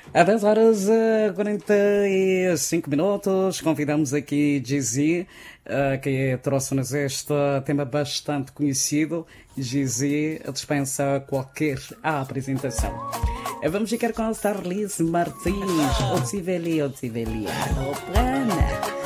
Há 10 horas e 45 minutos, convidamos aqui Jay-Z, que trouxe-nos este tema bastante conhecido. Jay-Z dispensa qualquer apresentação. Vamos ficar com a Starlice Martins. Otiveli, Otiveli, Plana.